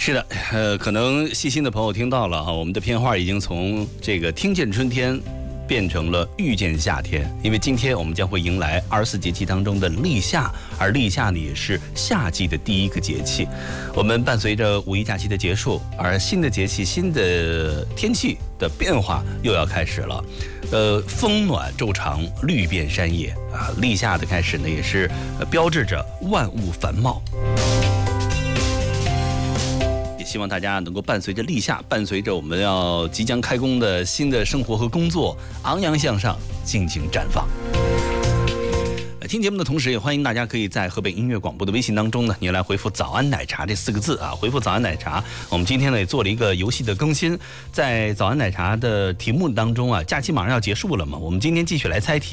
是的，可能细心的朋友听到了哈，我们的片花已经从这个听见春天变成了遇见夏天，因为今天我们将会迎来24节气当中的立夏，而立夏呢也是夏季的第一个节气。我们伴随着五一假期的结束，而新的节气、新的天气的变化又要开始了。风暖昼长，绿遍山野啊！立夏的开始呢，也是标志着万物繁茂。希望大家能够伴随着立夏，伴随着我们要即将开工的新的生活和工作，昂扬向上，尽情绽放。听节目的同时，也欢迎大家可以在河北音乐广播的微信当中呢，你来回复"早安奶茶"这4个字啊，回复"早安奶茶"。我们今天呢也做了一个游戏的更新，在"早安奶茶"的题目当中啊，假期马上要结束了嘛，我们今天继续来猜题。